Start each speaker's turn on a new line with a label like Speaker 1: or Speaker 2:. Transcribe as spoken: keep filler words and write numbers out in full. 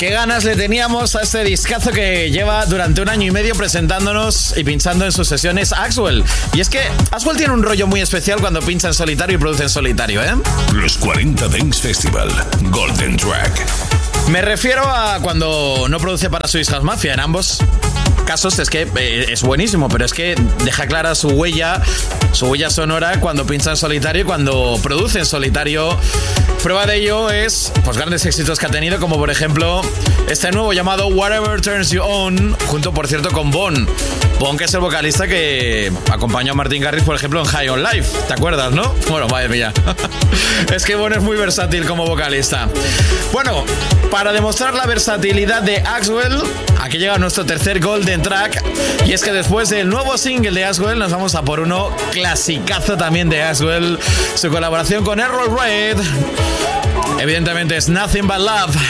Speaker 1: Qué ganas le teníamos a este discazo que lleva durante un año y medio presentándonos y pinchando en sus sesiones Axwell. Y es que Axwell tiene un rollo muy especial cuando pincha en solitario y produce en solitario, ¿eh?
Speaker 2: Los cuarenta Dance Festival Golden Track.
Speaker 1: Me refiero a cuando no produce para Swiss House Mafia. En ambos casos es que eh, es buenísimo, pero es que deja clara su huella, su huella sonora cuando pincha en solitario y cuando produce en solitario. Prueba de ello es pues grandes éxitos que ha tenido, como por ejemplo este nuevo llamado Whatever Turns You On, junto por cierto con Bon. Bon, que es el vocalista que acompañó a Martin Garrix, por ejemplo, en High on Life. ¿Te acuerdas, no? Bueno, madre mía. Es que Bon es muy versátil como vocalista. Bueno, para demostrar la versatilidad de Axwell, aquí llega nuestro tercer Golden Track. Y es que después del nuevo single de Axwell nos vamos a por uno clasicazo también de Axwell, su colaboración con Errol Reid. Evidentemente es Nothing But Love.